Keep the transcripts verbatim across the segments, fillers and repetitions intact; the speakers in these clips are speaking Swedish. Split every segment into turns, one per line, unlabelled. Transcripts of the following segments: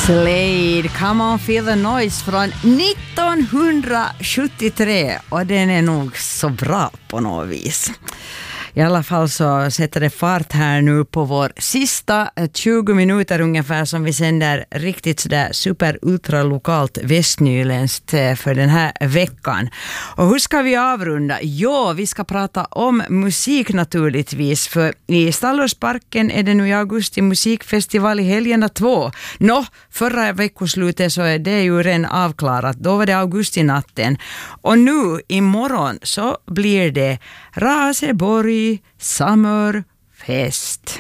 Slade, Come on feel the noise från nittonhundrasjuttiotre, och den är nog så bra på något vis. I alla fall så sätter det fart här nu på vår sista tjugo minuter ungefär, som vi sänder riktigt sådär super ultra lokalt västnyländskt för den här veckan. Och hur ska vi avrunda? Jo, vi ska prata om musik naturligtvis, för i Stallårsparken är det nu i augusti musikfestival i helgerna två. Nå, förra veckoslutet så är det ju redan avklarat. Då var det augustinatten. Och nu imorgon så blir det Raseborg Summerfest.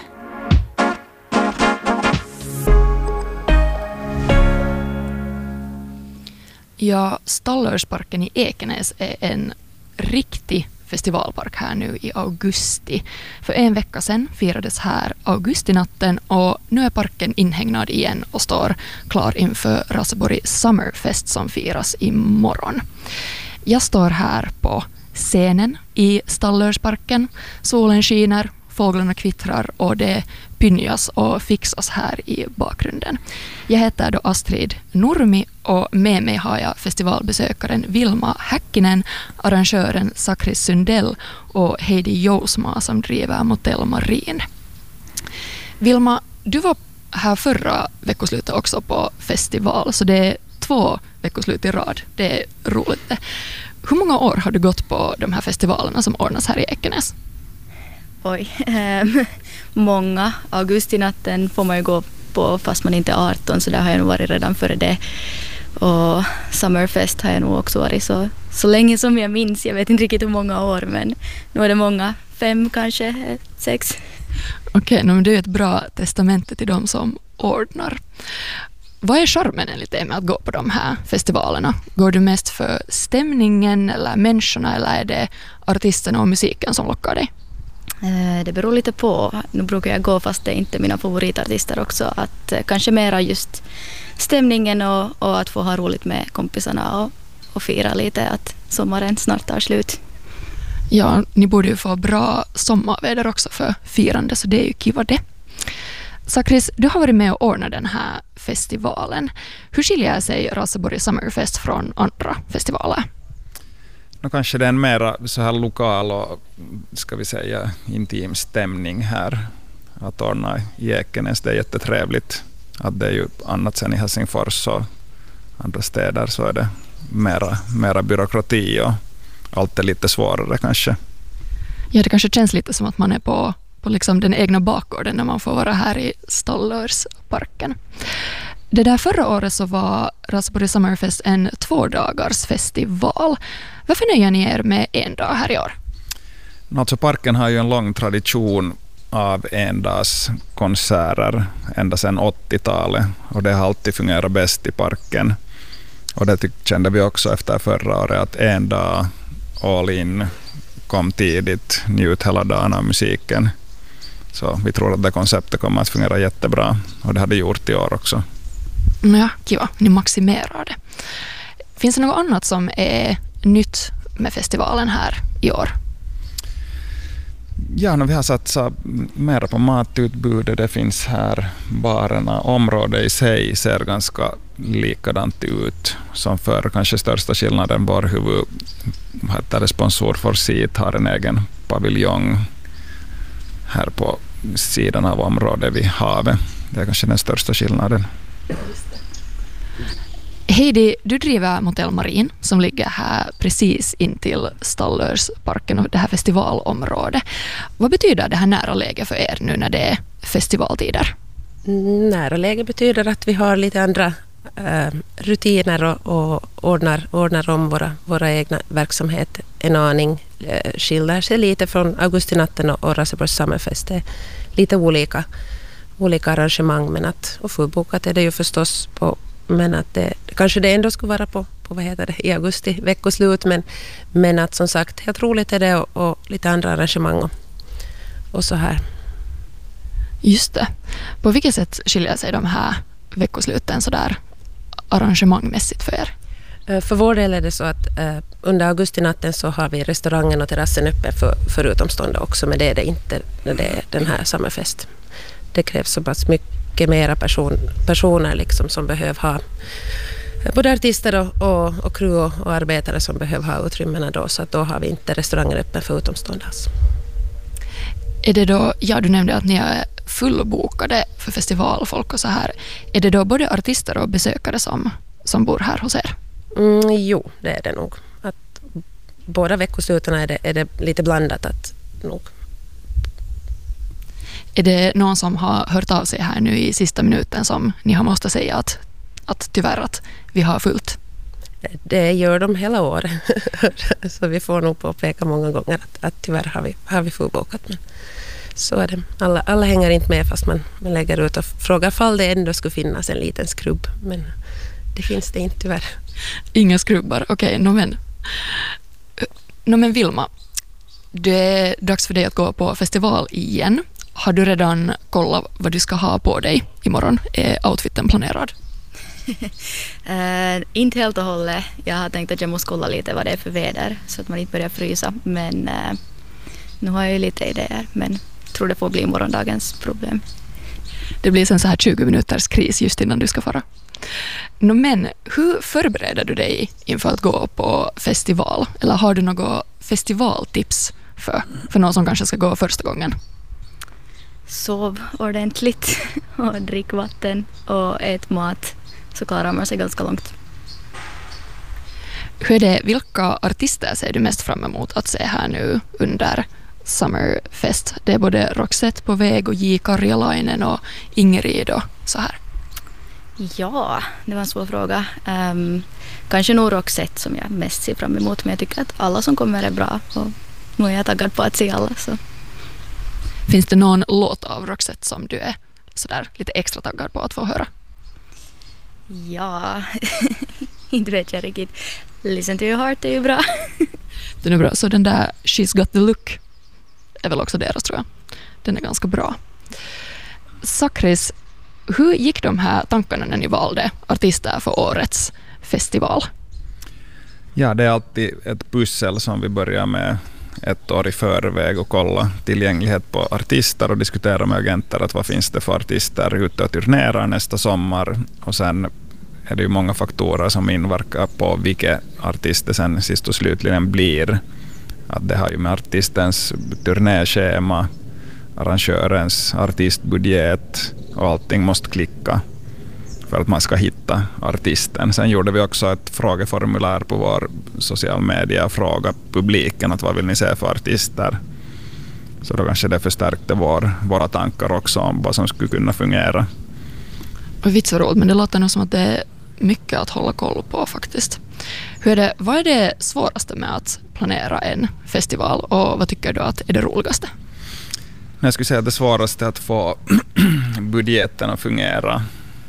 Ja, Stallårsparken i Ekenäs är en riktig festivalpark här nu i augusti. För en vecka sedan firades här augustinatten, och nu är parken inhägnad igen och står klar inför Raseborg Summerfest som firas imorgon. Jag står här på scenen i Stallårsparken. Solen skiner, fåglarna kvittrar och det pynjas och fixas här i bakgrunden. Jag heter då Astrid Nurmi, och med mig har jag festivalbesökaren Vilma Häkkinen, arrangören Sakris Sundell och Heidi Jousma som driver Motell Marin. Vilma, du var här förra veckoslutet också på festival, så det är två veckoslut i rad. Det är roligt. Hur många år har du gått på de här festivalerna som ordnas här i Ekenäs?
Oj, eh, många. Augustinatten får man ju gå på fast man inte är arton, så där har jag nog varit redan före det. Och Summerfest har jag nog också varit så, så länge som jag minns. Jag vet inte riktigt hur många år, men nu är det många. Fem kanske, sex.
Okej, men det är ett bra testamente till de som ordnar. Vad är charmen enligt dig med att gå på de här festivalerna? Går du mest för stämningen eller människorna, eller är det artisterna och musiken som lockar dig?
Det beror lite på. Nu brukar jag gå fast det är inte mina favoritartister också. Att kanske mera just stämningen och, och att få ha roligt med kompisarna och, och fira lite att sommaren snart tar slut.
Ja, ni borde ju få bra sommarväder också för firande, så det är ju kiva det. Sakris, du har varit med och ordnat den här festivalen. Hur skiljer sig Raseborg Summerfest från andra festivaler?
Nu kanske det är en mer så här lokal och ska vi säga intim stämning här att ordna i Ekenäs. Det är jättetrevligt. Att det är ju annat sen i Helsingfors och andra städer så är det mera, mera byråkrati och allt är lite svårare kanske.
Ja, det kanske känns lite som att man är på, på liksom den egna bakgården när man får vara här i Stallårsparken. Det där förra året så var Raseborg Summerfest en tvådagars festival. Varför nöjer ni er med en dag här i år?
Alltså parken har ju en lång tradition av endags konserter ända sedan åttiotalet, och det har alltid fungerat bäst i parken. Och det kände vi också efter förra året, att en dag all in, kom tidigt, njut hela dagen av musiken. Så vi tror att det konceptet kommer att fungera jättebra, och det hade gjort i år också.
Ja, kiva. Ni maximerar det. Finns det något annat som är nytt med festivalen här i år?
Ja, vi har satsat mer på matutbudet. Det finns här barerna. Området i sig ser ganska likadant ut som för. Kanske största skillnaden var huvud heter sponsor för Seat har en egen paviljong här på sidan av området vid havet. Det är kanske den största skillnaden.
Heidi, du driver Motell Marin som ligger här precis intill Stallårsparken och det här festivalområdet. Vad betyder det här nära läge för er nu när det är festivaltider?
Nära läge betyder att vi har lite andra äh, rutiner och, och ordnar, ordnar om våra, våra egna verksamhet en aning. Äh, skiljer sig lite från augustinatten och, och Raseborg Summerfest. Det är lite olika, olika arrangemang, men att, och fullbokat är det ju förstås på. Men att det, kanske det ändå skulle vara på, på vad heter det, i augusti, veckoslut. Men, men att som sagt, helt roligt är det och, och lite andra arrangemang och, och så här.
Just det. På vilket sätt skiljer sig de här veckosluten så där arrangemangmässigt för er?
För vår del är det så att eh, under augustinatten så har vi restaurangen och terrassen uppe för, för utomstående också. Men det är det inte när det är den här Summerfest. Det krävs så pass mycket mycket mera person, personer liksom som behöver ha både artister och, och, och crew och, och arbetare som behöver ha utrymmena då, så att då har vi inte restauranger öppna för utomstående alls.
Är det då, ja du nämnde att ni är fullbokade för festivalfolk och så här. Är det då både artister och besökare som, som bor här hos er?
Mm, jo, det är det nog. Att båda veckoslutena är det, är det lite blandat att nog.
Är det någon som har hört av sig här nu i sista minuten som ni har måste säga att, att tyvärr att vi har fullt?
Det gör de hela året. Så vi får nog påpeka många gånger att, att tyvärr har vi, har vi fullbokat. Men så är det. Alla, alla hänger inte med fast man, man lägger ut och frågar fall det ändå skulle finnas en liten skrubb. Men det finns det inte tyvärr.
Inga skrubbar, okej. Okay, no men, no men Vilma, det är dags för dig att gå på festival igen. Har du redan kollat vad du ska ha på dig imorgon? Är outfiten planerad?
uh, inte helt och hållet. Jag har tänkt att jag måste kolla lite vad det är för väder så att man inte börjar frysa. Men uh, nu har jag ju lite idéer, men tror det får bli morgondagens problem.
Det blir en så här tjugo minuters kris just innan du ska fara. No, men hur förbereder du dig inför att gå på festival? Eller har du något festivaltips för, för någon som kanske ska gå första gången?
Sov ordentligt och drick vatten och ät mat, så klarar man sig ganska långt.
Hur är det, vilka artister ser du mest fram emot att se här nu under Summerfest? Det är både Roxette på väg och J. Karjalainen och Ingrid och så här.
Ja, det var en svår fråga. Um, kanske nog Roxette som jag mest ser fram emot, men jag tycker att alla som kommer är bra och nu är jag taggad på att se alla. Så.
Finns det någon låt av Roxette som du är så där lite extra taggad på att få höra?
Ja, inte vet jag riktigt. Listen to your heart är ju bra.
Den är bra, så den där She's got the look är väl också deras, tror jag. Den är ganska bra. Sakris, hur gick de här tankarna när ni valde artister för årets festival?
Ja, det är alltid ett pussel som vi börjar med ett år i förväg och kolla tillgänglighet på artister och diskutera med agenter att vad finns det för artister ute och turnerar nästa sommar. Och sen är det ju många faktorer som inverkar på vilka artister sen sist och slutligen blir. Att det har ju med artistens turnéschema, arrangörens artistbudget och allting måste klicka för att man ska hitta artisten. Sen gjorde vi också ett frågeformulär på vår social media och fråga publiken att vad vill ni se för artister. Så då kanske det förstärkte vår, våra tankar också om vad som skulle kunna fungera.
Och vitt så roligt, men det låter nog som att det är mycket att hålla koll på faktiskt. Hur är det, vad är det svåraste med att planera en festival och vad tycker du att är det roligaste?
Jag skulle säga att det svåraste är att få budgeten att fungera.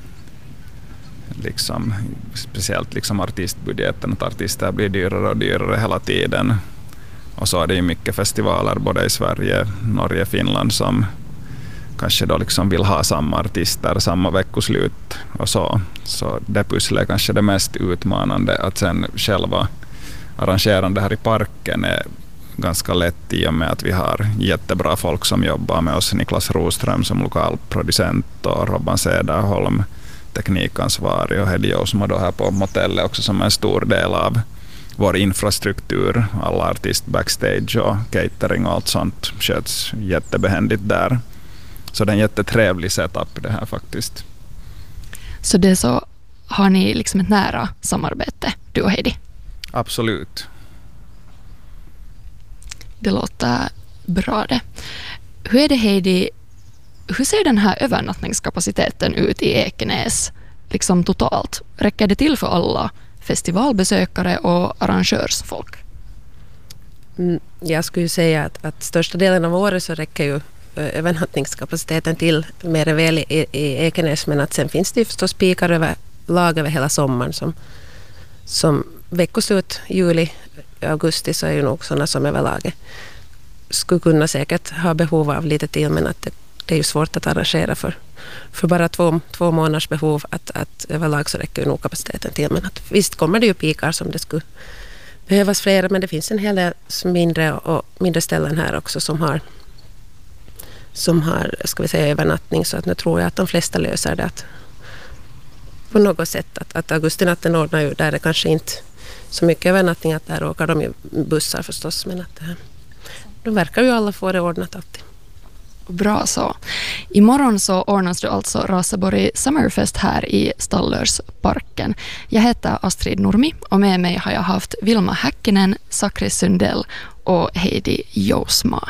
Liksom, speciellt liksom artistbudgeten, att artister blir dyrare och dyrare hela tiden. Och så är det ju mycket festivaler både i Sverige, Norge, Finland som kanske då liksom vill ha samma artister, samma veckoslut och så. Så det pusslet är kanske det mest utmanande, att sen själva arrangerande här i parken är ganska lätt i och med att vi har jättebra folk som jobbar med oss. Niklas Roström som lokalproducent och Robban Cederholm teknikansvarig och Hedi Jousma då här på motellet också som är en stor del av vår infrastruktur. Alla artist backstage och catering och allt sånt sköts jättebehändigt där. Så det är en jättetrevlig setup det här faktiskt.
Så det är så, har ni liksom ett nära samarbete, du och Heidi?
Absolut.
Det låter bra det. Hur är det, Heidi, hur ser den här övernattningskapaciteten ut i Ekenäs liksom totalt? Räcker det till för alla festivalbesökare och arrangörsfolk?
Mm, jag skulle säga att, att största delen av året så räcker ju övernattningskapaciteten till mer än väl i, i Ekenäs, men att sen finns det ju förstås pikar över lag över hela sommaren som, som veckoslut, juli, augusti så är ju nog sådana som överlag skulle kunna säkert ha behov av lite till, men att det, det är ju svårt att arrangera för, för bara två, två månaders behov att, att överlag så räcker ju nog kapaciteten till, men att visst kommer det ju pikar som det skulle behövas flera, men det finns en hel del mindre och mindre ställen här också som har som har, ska vi säga, övernattning, så att nu tror jag att de flesta löser det att på något sätt att, att Augustinatten ordnar ju, där är det kanske inte så mycket övernattning, att där åker de ju bussar förstås, men att de verkar ju alla få det ordnat alltid.
Bra så. Imorgon så ordnas det alltså Raseborg Summerfest här i Stallörsparken. Jag heter Astrid Nurmi och med mig har jag haft Vilma Häkkinen, Sakri Sundell och Heidi Jousma.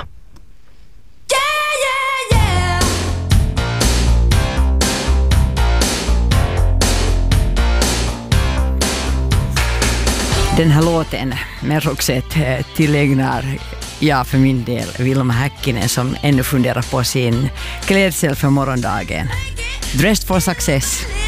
Den här låten med Roxette tillägnar jag för min del Vilma Häkkinen som ännu funderar på sin klädsel för morgondagen. Dressed for success.